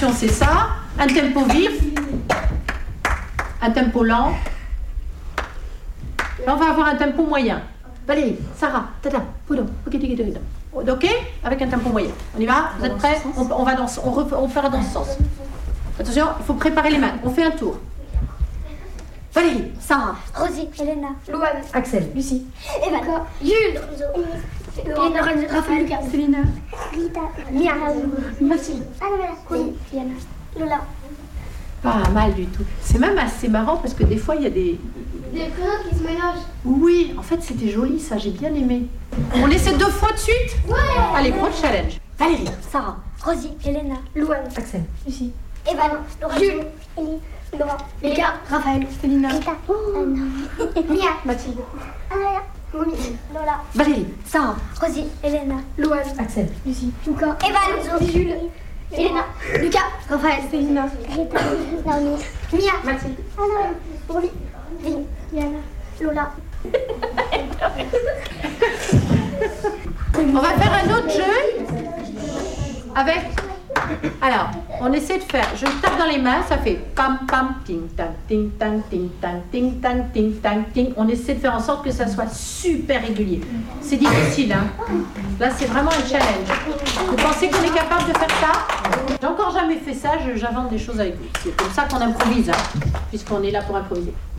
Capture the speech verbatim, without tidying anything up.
L'improvisation, c'est ça. Un tempo vif, un tempo lent. Là, on va avoir un tempo moyen. Valérie, Sarah, tata, poudon, ok, ok, avec un tempo moyen. On y va? Vous êtes prêts? on, on va dans, on, ref, on fera dans ce sens. Attention, il faut préparer les mains. On fait un tour. Valérie, Sarah, Rosie, Elena, Louane, Axel, Lucie, Evan, Jules, Elena, Raphaël, Lucas, Célina, Rita, Mia, Mathilde, Annabella, Corinne, Diana, Lola. Pas mal du tout. C'est même assez marrant parce que des fois il y a des... Des prénoms qui se mélangent. Oui, en fait c'était joli ça, j'ai bien aimé. On essaie deux fois de suite? Ouais. Allez, pro challenge. Valérie, Sarah, Rosie, Elena, Louane, Axel, Lucie, Evan, Jules, Elie, Laura, Lucas, Raphaël, Célina, Rita, Mia, Mathilde, Annabella, Corinne, Lola, Valérie, Sarah, Rosie, Elena, Louane, Axel, Lucie, Lucas, Evan, Jules, Elena, Lucas, Raphaël, Célina, Rita, Naomi, Mia, Mathilde. Annabelle, Corinne, Diana, Lola. On va faire un autre jeu avec... Alors, on essaie de faire, je tape dans les mains, ça fait pam pam, ting tang, ting tang, ting tang, ting tang, ting tang, ting. On essaie de faire en sorte que ça soit super régulier. C'est difficile, hein. Là, c'est vraiment un challenge. Vous pensez qu'on est capable de faire ça? J'ai encore jamais fait ça, je- j'invente des choses avec vous. C'est comme ça qu'on improvise, hein, puisqu'on est là pour improviser.